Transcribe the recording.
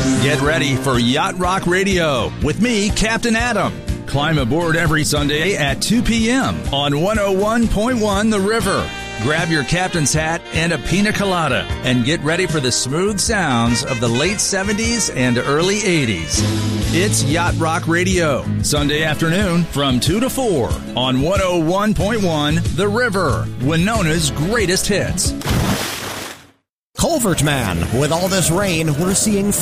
Get ready for Yacht Rock Radio with me, Captain Adam. Climb aboard every Sunday at 2 p.m. on 101.1 The River. Grab your captain's hat and a pina colada and get ready for the smooth sounds of the late 70s and early 80s. It's Yacht Rock Radio, Sunday afternoon from 2 to 4 on 101.1 The River, Winona's greatest hits. Culvert Man, with all this rain, we're seeing